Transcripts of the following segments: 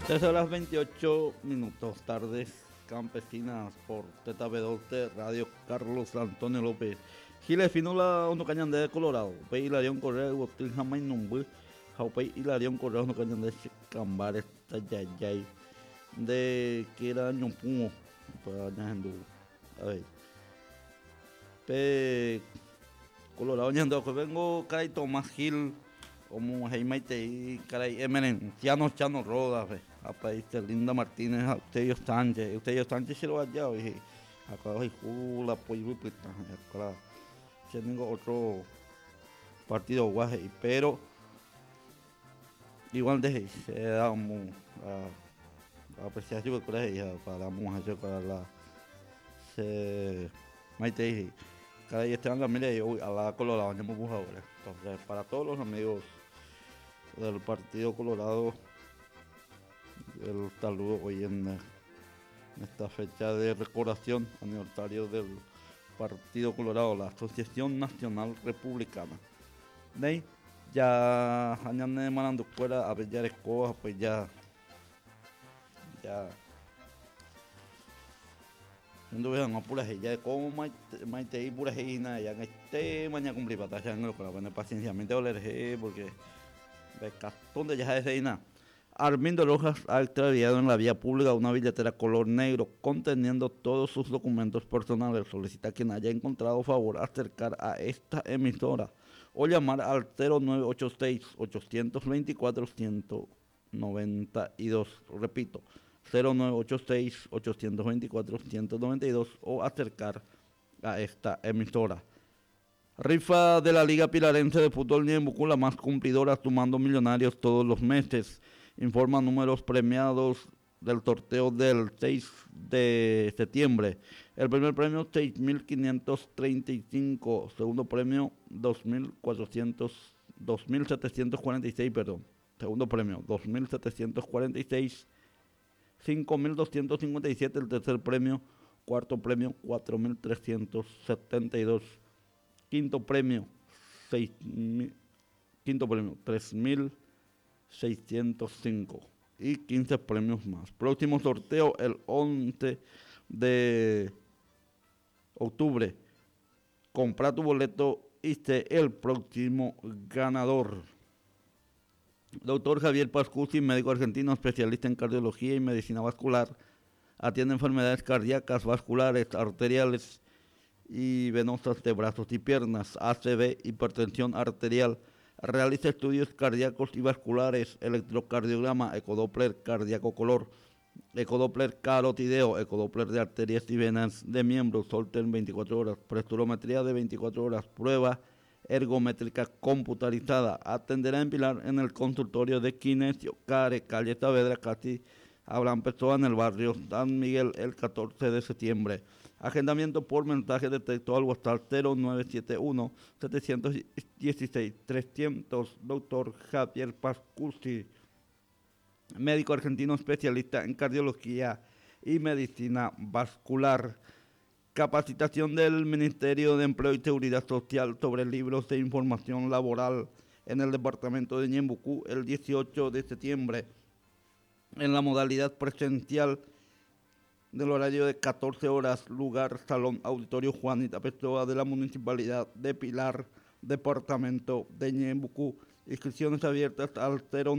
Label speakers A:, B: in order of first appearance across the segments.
A: 3:28 tardes campesinas por TW Radio Carlos Antonio López. Giles Finula Ono Cañandé de Colorado. Pe Hilarión Correa Guatil Jamay Numbu. Jaupe Hilarión Correa Ono Cañandé Cambar esta yayay. De que era Ñompumo. Para Ñandu. A ver. Pe Colorado Ñandu. Que vengo Caray Tomás Gil. Como Heimaite y Caray Chano Rodas, a país Linda Martínez, a Eutelio Sánchez se lo ha hallado y acá hay Jula, Pollo y acá se tengo otro partido guaje, pero igual de se da a apreciación para ella, para la mujer, para la se Maite y Caray Esteban Ramírez y a la Colorado, ya me ahora. Entonces, para todos los amigos del Partido Colorado, el saludo hoy en esta fecha de recordación aniversario del Partido Colorado, la Asociación Nacional Republicana. De ahí, ya añade manando fuera a Bellar Escoba, pues ya no vean más pura ya de como maite y pura na ya este mañana cumplir batalla en el corazón pacienciamente oler porque de cartón de ya de na. Armindo Rojas ha extraviado en la vía pública una billetera color negro conteniendo todos sus documentos personales. Solicita quien haya encontrado favor acercar a esta emisora o llamar al 0986-824-192. Repito, 0986-824-192 o acercar a esta emisora. Rifa de la Liga Pilarense de Fútbol Ñembucú, la más cumplidora, sumando millonarios todos los meses. Informa números premiados del sorteo del 6 de septiembre. El primer premio 6.535, segundo premio 2.746, perdón. Segundo premio 2.746, 5.257 el tercer premio, cuarto premio 4.372. Quinto premio 3.605 y 15 premios más. Próximo sorteo el 11 de octubre. Compra tu boleto y sé el próximo ganador. Doctor Javier Pascucci, médico argentino, especialista en cardiología y medicina vascular. Atiende enfermedades cardíacas, vasculares, arteriales y venosas de brazos y piernas, ACV, hipertensión arterial. Realiza estudios cardíacos y vasculares, electrocardiograma, ecodoppler cardíaco color, ecodoppler carotideo, ecodoppler de arterias y venas de miembros, Holter 24 horas, presturometría de 24 horas, prueba ergométrica computarizada. Atenderá en Pilar en el consultorio de Kinesio Care, calle Saavedra, casi Abraham Pessoa, en el barrio San Miguel, el 14 de septiembre. Agendamiento por mensaje de texto al WhatsApp 0971-716-300. Doctor Javier Pascucci, médico argentino especialista en cardiología y medicina vascular. Capacitación del Ministerio de Empleo y Seguridad Social sobre libros de información laboral en el departamento de Ñembucú el 18 de septiembre. En la modalidad presencial del horario de 14 horas, lugar Salón Auditorio Juanita Pessoa de la Municipalidad de Pilar, departamento de Ñembucú. Inscripciones abiertas al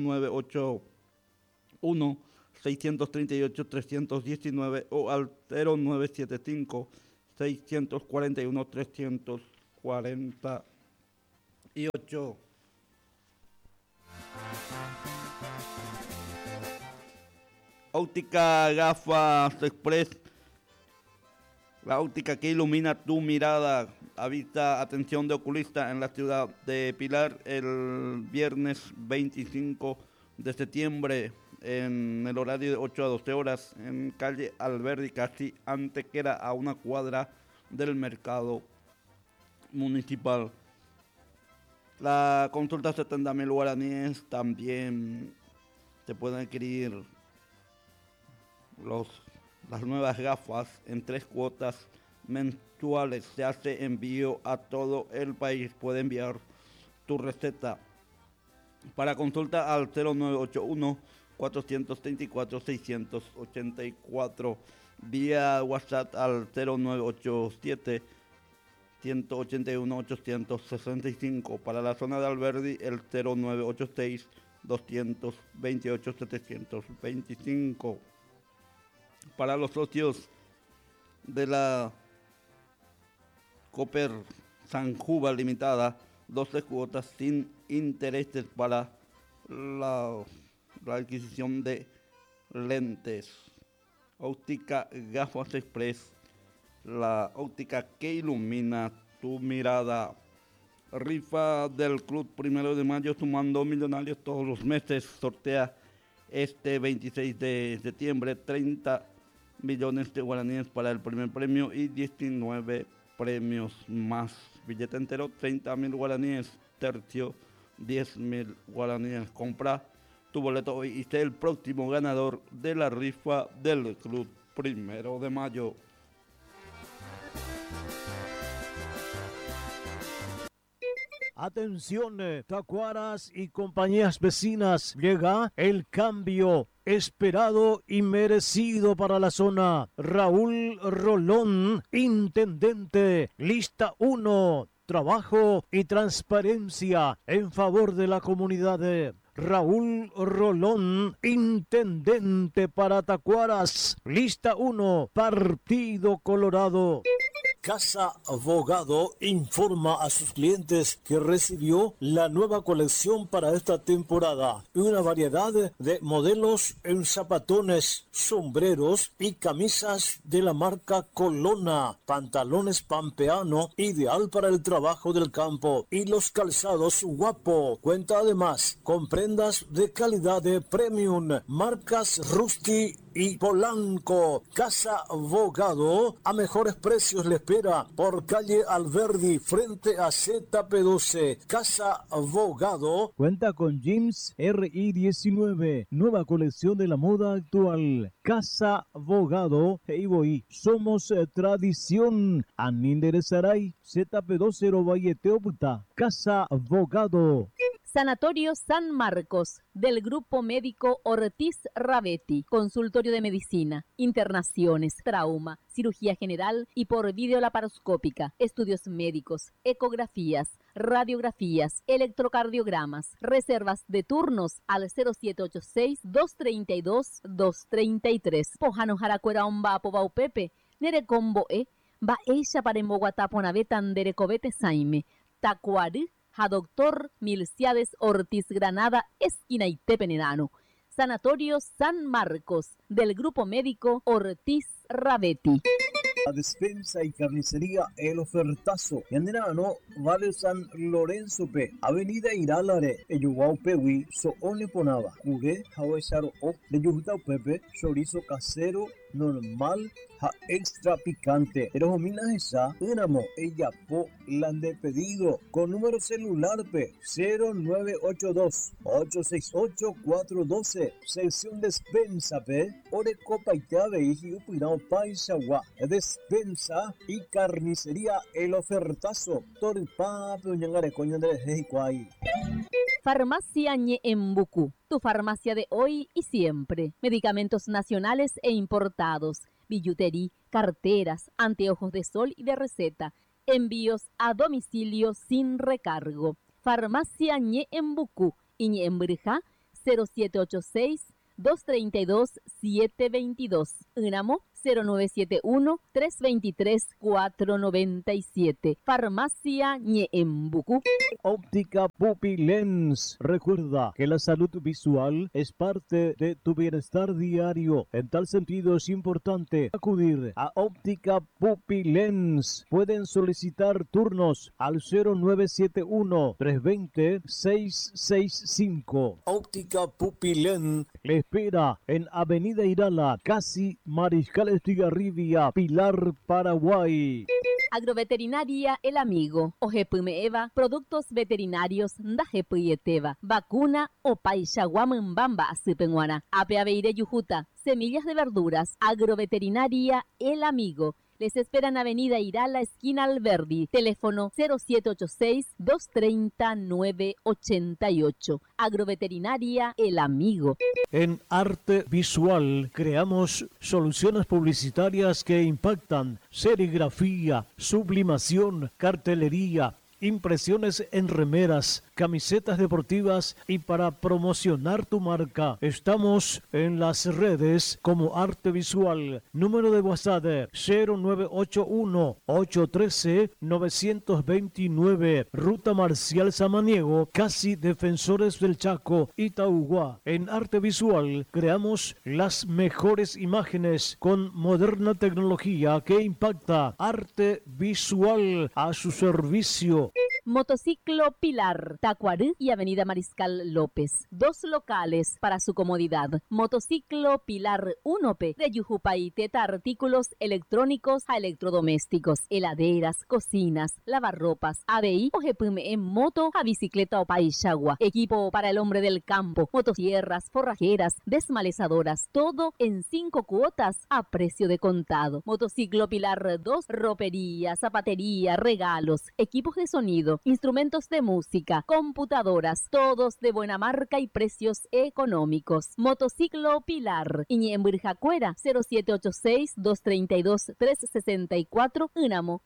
A: 0981-638-319 o al 0975-641-348. Óptica Gafas Express, la óptica que ilumina tu mirada. Avista atención de oculista en la ciudad de Pilar el viernes 25 de septiembre en el horario de 8 a 12 horas en calle Alberdi, casi Antequera, a una cuadra del mercado municipal. La consulta 70.000 guaraníes. También se pueden adquirir las nuevas gafas en 3 cuotas mensuales. Se hace envío a todo el país. Puede enviar tu receta para consulta al 0981 434-684, vía WhatsApp al 0987 181 865. Para la zona de Alberdi, el 0986 228 725. Para los socios de la Cooper Sanjuba Limitada, 12 cuotas sin intereses para la adquisición de lentes. Óptica Gafas Express, la óptica que ilumina tu mirada. Rifa del Club 1 de Mayo, sumando millonarios todos los meses. Sortea este 26 de septiembre 30 millones de guaraníes para el primer premio y 19 premios más. Billete entero 30.000 guaraníes, tercio 10.000 guaraníes. Compra tu boleto hoy y sé el próximo ganador de la rifa del Club 1 de Mayo.
B: Atención, Tacuaras y compañías vecinas, llega el cambio esperado y merecido para la zona. Raúl Rolón, intendente, lista 1, trabajo y transparencia en favor de la comunidad. Raúl Rolón, intendente para Tacuaras, lista 1, Partido Colorado. Casa Abogado informa a sus clientes que recibió la nueva colección para esta temporada y una variedad de modelos en zapatones, sombreros y camisas de la marca Colonna, pantalones pampeano ideal para el trabajo del campo y los calzados Guapo. Cuenta además con prendas de calidad de premium, marcas Rusty y Polanco. Casa Abogado a mejores precios le espera por calle Alberdi frente a ZP12. Casa Abogado cuenta con jeans RI19, nueva colección de la moda actual. Casa Abogado Heiboí, somos tradición. Aninderezaray ZP20 Valleteoputa. Casa Abogado.
C: Sanatorio San Marcos, del Grupo Médico Ortiz Ravetti, consultorio de medicina, internaciones, trauma, cirugía general y por videolaparoscópica, estudios médicos, ecografías, radiografías, electrocardiogramas, reservas de turnos al 0786-232-233. Pojano Jaracuera Omba Pobaupepe, Nerecombo va ella para Emboguataponaveta Derecovete Saime, Tacuari, a doctor Milciades Ortiz Granada, esquina Itepenenano. Sanatorio San Marcos, del Grupo Médico Ortiz Ravetti.
B: La despensa y carnicería El Ofertazo. Yanderano, Vale San Lorenzo P. Avenida Iralare, Eyuguau Pewi, Soone Ponaba. Cugue, Hawesaro O, de Yujutau Pepe, chorizo casero, normal, ja extra picante. Pero homina esa, unamo, ella po, lande pedido, con número celular P, 0982-868-412, sección despensa P, ore copa y llave y upirao paisagua, despensa y carnicería El Ofertazo, torpa, peñangare coño de Heikuai.
C: Farmacia Ñeembucú, tu farmacia de hoy y siempre. Medicamentos nacionales e importados, billutería, carteras, anteojos de sol y de receta. Envíos a domicilio sin recargo. Farmacia Ñeembucú y Ñeembrija 0786-232-722. Unamo 0971-323-497. Farmacia Ñeembucú.
B: Óptica Pupilens. Recuerda que la salud visual es parte de tu bienestar diario. En tal sentido es importante acudir a Óptica Pupilens. Pueden solicitar turnos al 0971-320-665. Óptica Pupilens le espera en Avenida Irala, casi Mariscal Estigarribia, Pilar, Paraguay.
C: Agroveterinaria El Amigo, Ojepumeeva, productos veterinarios Ndajepuyeteva, vacuna Opaichaguamambamba Asipenguana, Apeaveire Yujuta, semillas de verduras, Agroveterinaria El Amigo, Les esperan Avenida Irala, esquina Alberdi. Teléfono 0786-230-988. Agroveterinaria El Amigo.
B: En Arte Visual creamos soluciones publicitarias que impactan: serigrafía, sublimación, cartelería, impresiones en remeras, camisetas deportivas y para promocionar tu marca. Estamos en las redes como Arte Visual. Número de WhatsApp 0981-813-929. Ruta Marcial Samaniego, casi Defensores del Chaco, Itaúguá. En Arte Visual creamos las mejores imágenes con moderna tecnología que impacta. Arte Visual a su servicio.
C: Motociclo Pilar, Tacuarú y Avenida Mariscal López. 2 locales para su comodidad. Motociclo Pilar 1P de Yujupay, Teta, artículos electrónicos a electrodomésticos, heladeras, cocinas, lavarropas, ABI o GPM en moto a bicicleta o paishagua. Equipo para el hombre del campo, motosierras, forrajeras, desmalezadoras, todo en 5 cuotas a precio de contado. Motociclo Pilar 2, ropería, zapatería, regalos, equipos de sonido, instrumentos de música, computadoras, todos de buena marca y precios económicos. Motociclo Pilar, Iñemburjacuera, 0786-232-364, Unamo,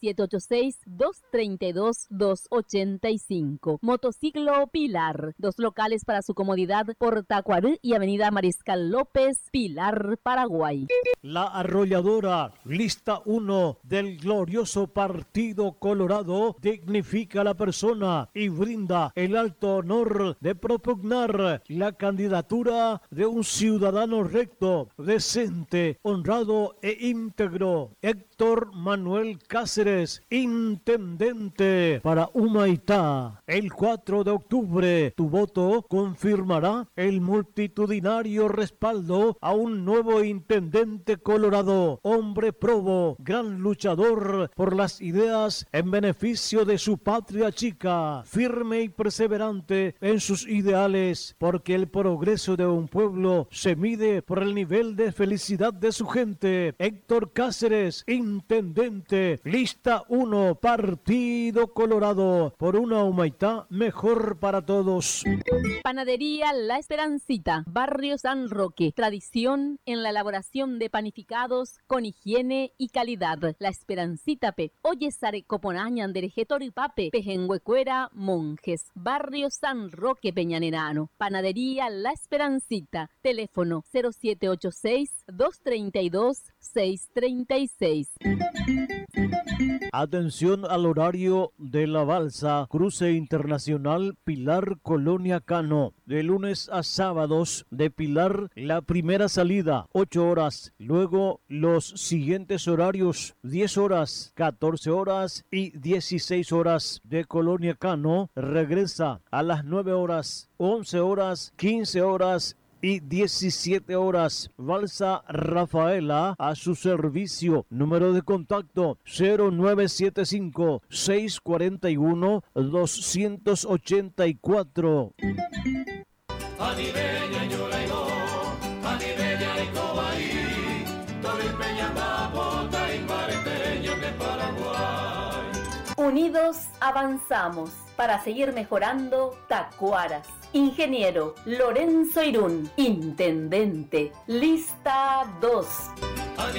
C: 0786-232-285. Motociclo Pilar, 2 locales para su comodidad por Tacuarú y Avenida Mariscal López, Pilar, Paraguay.
B: La arrolladora, lista 1 del glorioso Partido Colorado, dignifica a la persona y brinda el alto honor de propugnar la candidatura de un ciudadano recto, decente, honrado e íntegro. Héctor Manuel Cáceres, intendente para Humaitá. El 4 de octubre, tu voto confirmará el multitudinario respaldo a un nuevo intendente colorado, hombre probo, gran luchador por las ideas en beneficio de su patria chica, firme y perseverante en sus ideales, porque el progreso de un pueblo se mide por el nivel de felicidad de su gente. Héctor Cáceres, intendente, lista 1, Partido Colorado, por una Humaitá mejor para todos.
C: Panadería La Esperancita, Barrio San Roque, tradición en la elaboración de panificados con higiene y calidad. La Esperancita P. Oye Sare Coponañan Derejetori Pape, Pejenhuecuera, Monjes, Barrio San Roque, Peñanerano. Panadería La Esperancita, teléfono 0786-232-636.
B: Atención al horario de la balsa, cruce internacional Pilar Colonia Cano, de lunes a sábados de Pilar, la primera salida 8 horas, luego los siguientes horarios 10 horas, 14 horas y 16 horas. De Colonia Cano regresa a las 9 horas, 11 horas, 15 horas y 17 horas. Balsa Rafaela a su servicio. Número de contacto 0975-641-284.
C: Unidos avanzamos para seguir mejorando Tacuaras. Ingeniero Lorenzo Irún, intendente, lista 2.